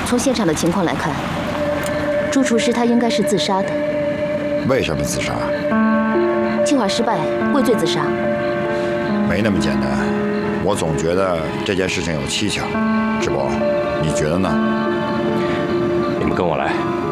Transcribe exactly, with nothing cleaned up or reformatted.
从现场的情况来看，朱厨师他应该是自杀的。 为什么自杀？ 计划失败，畏罪自杀。 没那么简单，我总觉得这件事情有蹊跷。智博，你觉得呢？ 你们跟我来。